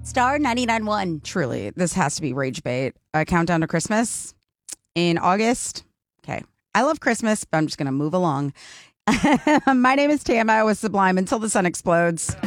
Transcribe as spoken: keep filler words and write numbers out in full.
Star ninety-nine point one. Truly, this has to be rage bait. A countdown to Christmas in August. Okay. I love Christmas, but I'm just going to move along. My name is Tama with Sublime. Until the sun explodes.